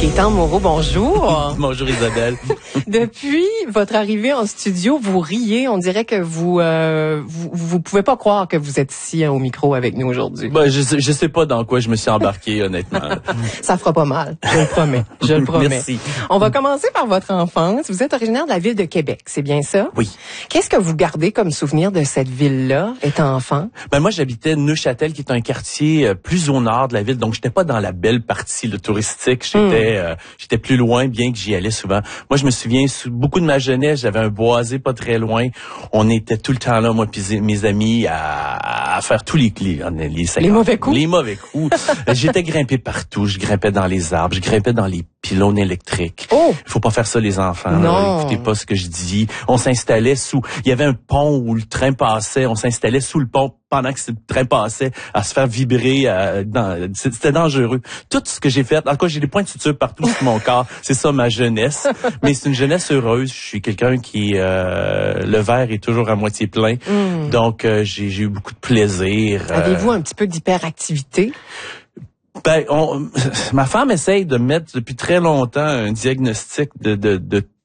Gaétan Moreau, bonjour. Bonjour Isabelle. Depuis votre arrivée en studio, vous riez. On dirait que vous pouvez pas croire que vous êtes ici au micro avec nous aujourd'hui. Ben, je sais pas dans quoi je me suis embarqué, honnêtement. Ça fera pas mal, je le promets. Je le promets. Merci. On va commencer par votre enfance. Vous êtes originaire de la ville de Québec, c'est bien ça? Oui. Qu'est-ce que vous gardez comme souvenir de cette ville-là, étant enfant? Ben moi, j'habitais Neuchâtel, qui est un quartier plus au nord de la ville, donc j'étais pas dans la belle partie touristique. J'étais plus loin, bien que j'y allais souvent. Moi, je me souviens, beaucoup de ma jeunesse, j'avais un boisé pas très loin. On était tout le temps là, moi puis mes amis, à faire tous les mauvais coups. Les mauvais coups. J'étais grimpé partout. Je grimpais dans les arbres, je grimpais dans les pylônes électriques. Oh! Il faut pas faire ça, les enfants. Non. Écoutez pas ce que je dis. On s'installait il y avait un pont où le train passait. On s'installait sous le pont pendant que le train passait, à se faire vibrer. C'était dangereux. Tout ce que j'ai fait, en tout cas, j'ai des points de suture partout sur mon corps. C'est ça ma jeunesse. Mais c'est une jeunesse heureuse. Je suis quelqu'un qui le verre est toujours à moitié plein. Donc j'ai eu beaucoup de plaisir. Avez-vous un petit peu d'hyperactivité? Ben, ma femme essaye de mettre depuis très longtemps un diagnostic de